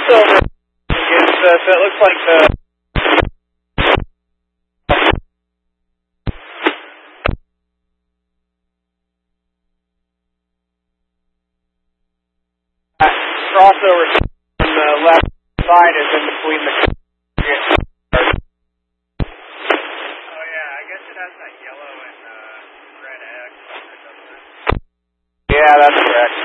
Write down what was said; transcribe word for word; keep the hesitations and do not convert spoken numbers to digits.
crossover is, uh, so it looks like the crossover on the left side is in between the. Oh yeah, I guess it has that yellow and uh, red X. Yeah, that's correct.